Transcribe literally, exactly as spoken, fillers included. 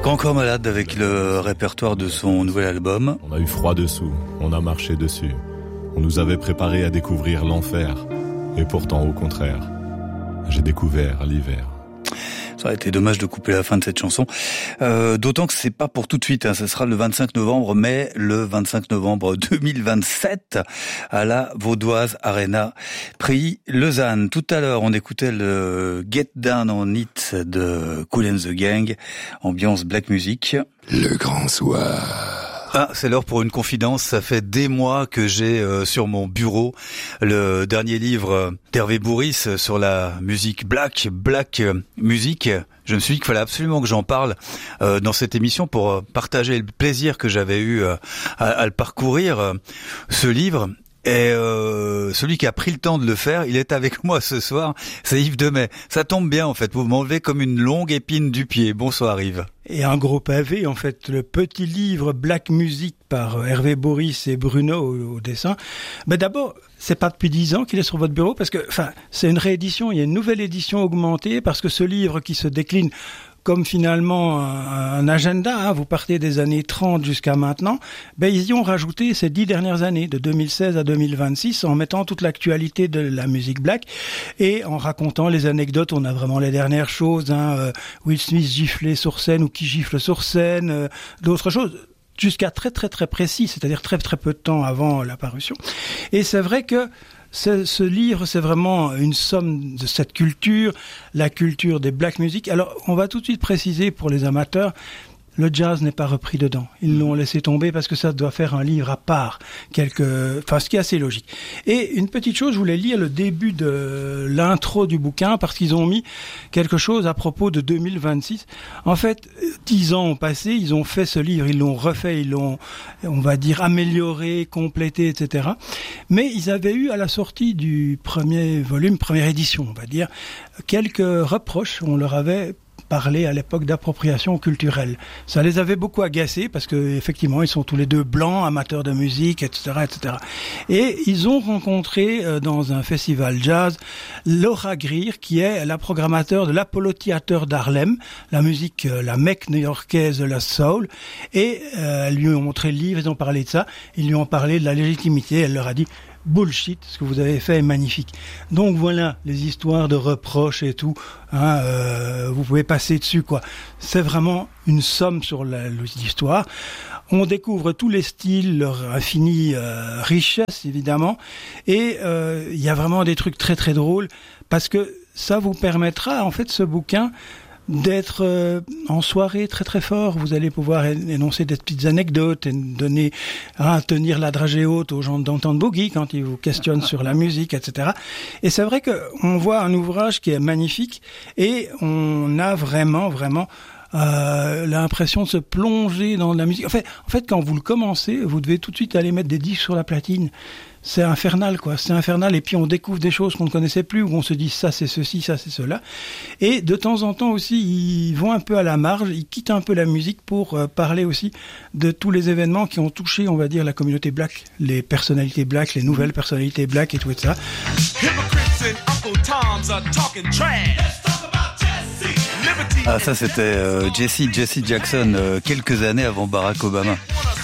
Pas encore malade avec le répertoire de son nouvel album. On a eu froid dessous, on a marché dessus. On nous avait préparé à découvrir l'enfer. Et pourtant, au contraire, j'ai découvert l'hiver. Ça aurait été dommage de couper la fin de cette chanson. Euh, d'autant que c'est pas pour tout de suite, hein. Ce sera le vingt-cinq novembre, mais le vingt-cinq novembre deux mille vingt-sept à la Vaudoise Arena, Prix Lausanne. Tout à l'heure, on écoutait le Get Down on It de Kool and the Gang, ambiance black music. Le grand soir. Ah, c'est l'heure pour une confidence. Ça fait des mois que j'ai euh, sur mon bureau le dernier livre d'Hervé Bourris sur la musique black, black euh, music. Je me suis dit qu'il fallait absolument que j'en parle euh, dans cette émission pour euh, partager le plaisir que j'avais eu euh, à, à le parcourir, euh, ce livre. Et euh, celui qui a pris le temps de le faire, il est avec moi ce soir, c'est Yves Demey. Ça tombe bien en fait, vous m'enlevez comme une longue épine du pied. Bonsoir Yves. Et un gros pavé, en fait, le petit livre Black Music par Hervé Bourris et Bruno au, au dessin. Mais d'abord, c'est pas depuis dix ans qu'il est sur votre bureau, parce que, enfin, c'est une réédition, il y a une nouvelle édition augmentée, parce que ce livre qui se décline comme finalement un, un agenda, hein, vous partez des années trente jusqu'à maintenant, ben ils y ont rajouté ces dix dernières années, de deux mille seize à deux mille vingt-six, en mettant toute l'actualité de la musique black et en racontant les anecdotes. On a vraiment les dernières choses, hein, euh, Will Smith giflé sur scène ou qui gifle sur scène, euh, d'autres choses, jusqu'à très très très précis, c'est-à-dire très très peu de temps avant la parution. Et c'est vrai que Ce, ce livre, c'est vraiment une somme de cette culture, la culture des black music. Alors, on va tout de suite préciser pour les amateurs, le jazz n'est pas repris dedans. Ils l'ont laissé tomber parce que ça doit faire un livre à part, quelque, enfin, ce qui est assez logique. Et une petite chose, je voulais lire le début de l'intro du bouquin parce qu'ils ont mis quelque chose à propos de deux mille vingt-six. En fait, dix ans ont passé, ils ont fait ce livre, ils l'ont refait, ils l'ont, on va dire, amélioré, complété, et cetera. Mais ils avaient eu à la sortie du premier volume, première édition, on va dire, quelques reproches. On leur avait parler à l'époque d'appropriation culturelle. Ça les avait beaucoup agacés parce que effectivement ils sont tous les deux blancs, amateurs de musique, et cetera, et cetera. Et ils ont rencontré euh, dans un festival jazz Laura Greer, qui est la programmateur de l'Apollo Theater d'Harlem, la musique, euh, la Mecque new-yorkaise de la soul. Et euh, elles lui ont montré le livre, ils ont parlé de ça, ils lui ont parlé de la légitimité. Elle leur a dit: bullshit, ce que vous avez fait est magnifique. Donc voilà, les histoires de reproches et tout, hein, euh, vous pouvez passer dessus, quoi. C'est vraiment une somme sur la, l'histoire. On découvre tous les styles, leur infinie euh, richesse, évidemment. Et euh, il y a vraiment des trucs très très drôles, parce que ça vous permettra, en fait, ce bouquin, d'être euh, en soirée très très fort. Vous allez pouvoir énoncer des petites anecdotes et donner, hein, tenir la dragée haute aux gens d'Entendre Boogie quand ils vous questionnent sur la musique, et cetera. Et c'est vrai qu'on voit un ouvrage qui est magnifique et on a vraiment vraiment Euh, l'impression de se plonger dans la musique. En fait, en fait, quand vous le commencez, vous devez tout de suite aller mettre des disques sur la platine. C'est infernal, quoi. C'est infernal. Et puis, on découvre des choses qu'on ne connaissait plus, où on se dit ça, c'est ceci, ça, c'est cela. Et de temps en temps aussi, ils vont un peu à la marge, ils quittent un peu la musique pour euh, parler aussi de tous les événements qui ont touché, on va dire, la communauté black, les personnalités black, les nouvelles personnalités black et tout et ça. Ah, ça c'était euh, Jesse, Jesse Jackson, euh, quelques années avant Barack Obama.